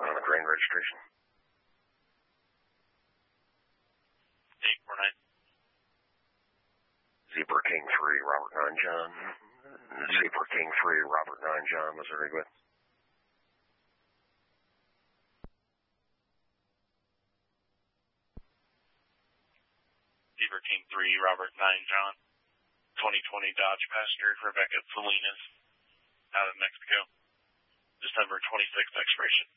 on the grain registration. 849. Zebra King 3, Robert 9 John. Zebra King 3, Robert 9 John, Missouri, go ahead. Zebra King 3, Robert 9 John. 2020 Dodge passenger, Rebecca Salinas, out of Mexico. December 26th expiration.